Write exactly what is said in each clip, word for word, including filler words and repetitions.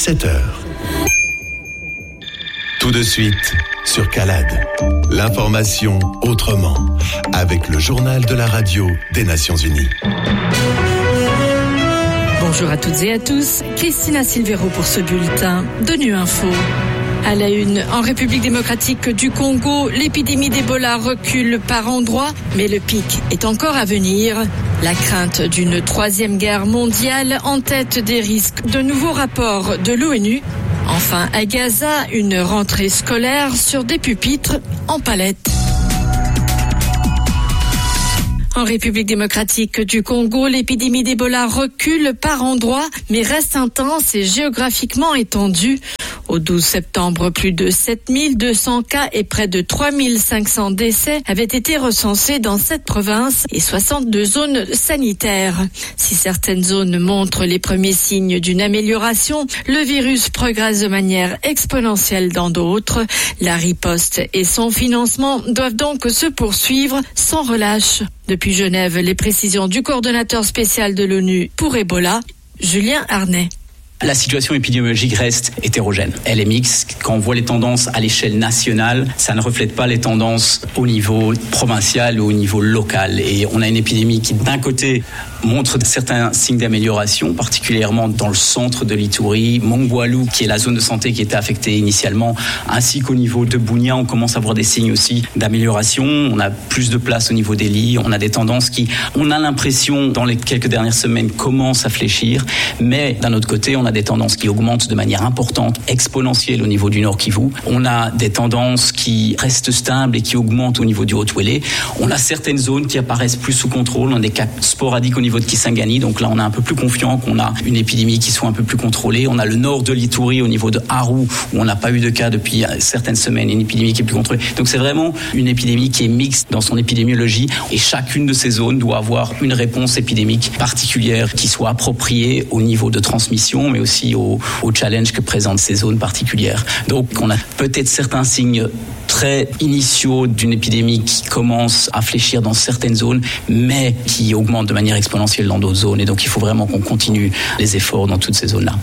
dix-sept heures. Tout de suite, sur Calade, l'information autrement, avec le journal de la radio des Nations Unies. Bonjour à toutes et à tous, Christina Silvero pour ce bulletin de Nu Info. À la une, en République démocratique du Congo, l'épidémie d'Ebola recule par endroits, mais le pic est encore à venir. La crainte d'une troisième guerre mondiale en tête des risques de nouveaux rapports de l'ONU. Enfin, à Gaza, une rentrée scolaire sur des pupitres en palettes. En République démocratique du Congo, l'épidémie d'Ebola recule par endroits, mais reste intense et géographiquement étendue. Au douze septembre, plus de sept mille deux cents cas et près de trois mille cinq cents décès avaient été recensés dans sept provinces et soixante-deux zones sanitaires. Si certaines zones montrent les premiers signes d'une amélioration, le virus progresse de manière exponentielle dans d'autres. La riposte et son financement doivent donc se poursuivre sans relâche. Depuis Genève, les précisions du coordonnateur spécial de l'ONU pour Ebola, Julien Arnay. La situation épidémiologique reste hétérogène. Elle est mixte. Quand on voit les tendances à l'échelle nationale, ça ne reflète pas les tendances au niveau provincial ou au niveau local. Et on a une épidémie qui, d'un côté, montre certains signes d'amélioration, particulièrement dans le centre de l'Ituri, Mongboalou, qui est la zone de santé qui était affectée initialement, ainsi qu'au niveau de Bunia, on commence à voir des signes aussi d'amélioration. On a plus de place au niveau des lits. On a des tendances qui, on a l'impression, dans les quelques dernières semaines, commencent à fléchir. Mais d'un autre côté, on a des tendances qui augmentent de manière importante, exponentielle au niveau du Nord Kivu. On a des tendances qui restent stables et qui augmentent au niveau du Haut-Ouélé. On a certaines zones qui apparaissent plus sous contrôle. On a des cas sporadiques au niveau de Kisangani. Donc là, on est un peu plus confiant qu'on a une épidémie qui soit un peu plus contrôlée. On a le nord de l'Ituri au niveau de Aru, où on n'a pas eu de cas depuis certaines semaines, une épidémie qui est plus contrôlée. Donc c'est vraiment une épidémie qui est mixte dans son épidémiologie et chacune de ces zones doit avoir une réponse épidémique particulière qui soit appropriée au niveau de transmission, mais aussi au, au challenge que présentent ces zones particulières. Donc on a peut-être certains signes très initiaux d'une épidémie qui commence à fléchir dans certaines zones, mais qui augmente de manière exponentielle dans d'autres zones. Et donc il faut vraiment qu'on continue les efforts dans toutes ces zones-là.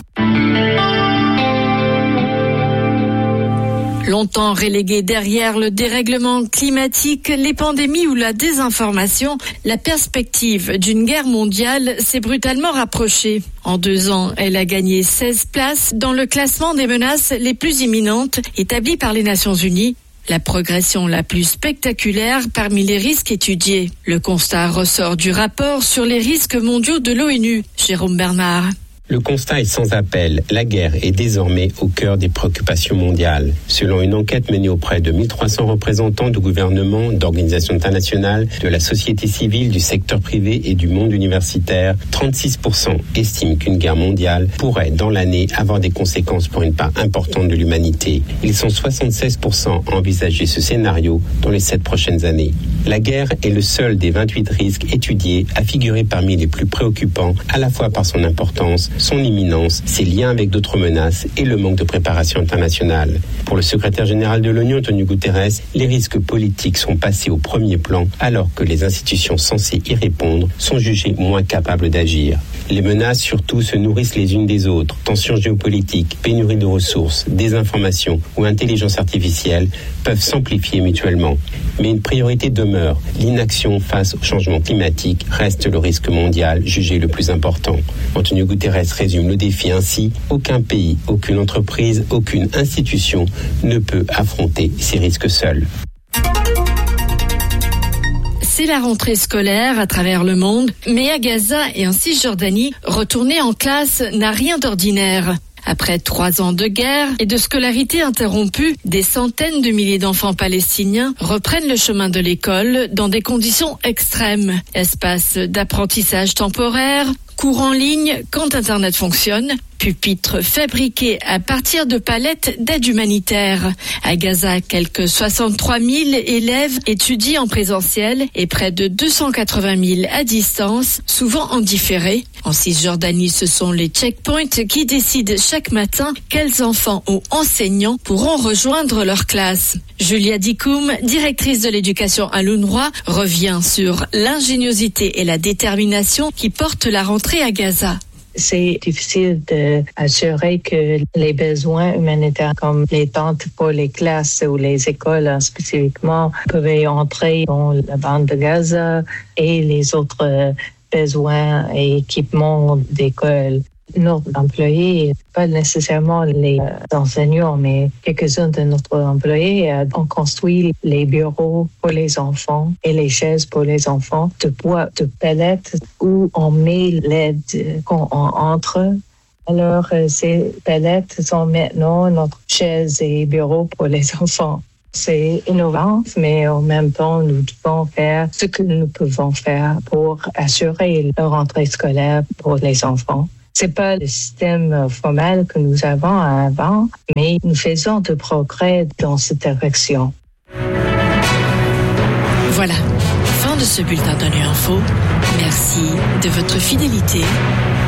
Longtemps relégué derrière le dérèglement climatique, les pandémies ou la désinformation, la perspective d'une guerre mondiale s'est brutalement rapprochée. En deux ans, elle a gagné seize places dans le classement des menaces les plus imminentes établi par les Nations Unies. La progression la plus spectaculaire parmi les risques étudiés. Le constat ressort du rapport sur les risques mondiaux de l'ONU. Jérôme Bernard. Le constat est sans appel. La guerre est désormais au cœur des préoccupations mondiales. Selon une enquête menée auprès de mille trois cents représentants de gouvernements, d'organisations internationales, de la société civile, du secteur privé et du monde universitaire, trente-six pour cent estiment qu'une guerre mondiale pourrait, dans l'année, avoir des conséquences pour une part importante de l'humanité. Ils sont soixante-seize pour cent à envisager ce scénario dans les sept prochaines années. La guerre est le seul des vingt-huit risques étudiés à figurer parmi les plus préoccupants, à la fois par son importance, son imminence, ses liens avec d'autres menaces et le manque de préparation internationale. Pour le secrétaire général de l'ONU, Antonio Guterres, les risques politiques sont passés au premier plan alors que les institutions censées y répondre sont jugées moins capables d'agir. Les menaces surtout se nourrissent les unes des autres. Tensions géopolitiques, pénurie de ressources, désinformation ou intelligence artificielle peuvent s'amplifier mutuellement. Mais une priorité demeure. L'inaction face au changement climatique reste le risque mondial jugé le plus important. Antonio Guterres résume le défi ainsi. Aucun pays, aucune entreprise, aucune institution ne peut affronter ces risques seul. C'est la rentrée scolaire à travers le monde, mais à Gaza et en Cisjordanie, retourner en classe n'a rien d'ordinaire. Après trois ans de guerre et de scolarité interrompue, des centaines de milliers d'enfants palestiniens reprennent le chemin de l'école dans des conditions extrêmes. Espace d'apprentissage temporaire, cours en ligne quand Internet fonctionne, pupitres fabriqués à partir de palettes d'aide humanitaire. À Gaza, quelques soixante-trois mille élèves étudient en présentiel et près de deux cent quatre-vingt mille à distance, souvent en différé. En Cisjordanie, ce sont les checkpoints qui décident chaque matin quels enfants ou enseignants pourront rejoindre leur classe. Julia Dikoum, directrice de l'éducation à l'UNRWA, revient sur l'ingéniosité et la détermination qui portent la rentrée à Gaza. C'est difficile d'assurer que les besoins humanitaires comme les tentes pour les classes ou les écoles spécifiquement peuvent entrer dans la bande de Gaza et les autres besoins et équipements d'école. Nos employés, pas nécessairement les enseignants, mais quelques-uns de notre employés ont construit les bureaux pour les enfants et les chaises pour les enfants de bois, de palettes où on met l'aide quand on entre. Alors, ces palettes sont maintenant notre chaise et bureau pour les enfants. C'est innovant, mais en même temps, nous devons faire ce que nous pouvons faire pour assurer la rentrée scolaire pour les enfants. C'est pas le système formel que nous avons avant, mais nous faisons de progrès dans cette direction. Voilà, fin de ce bulletin d'O N U Info. Merci de votre fidélité